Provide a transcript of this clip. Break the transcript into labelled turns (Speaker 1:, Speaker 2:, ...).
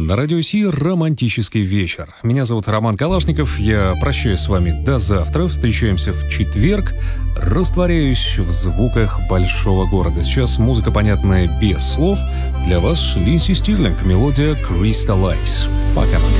Speaker 1: На Радио Си романтический вечер. Меня зовут Роман Калашников. Я прощаюсь с вами до завтра. Встречаемся в четверг. Растворяюсь в звуках большого города. Сейчас музыка, понятная без слов. Для вас Линдси Стирлинг, мелодия Crystallize. Пока.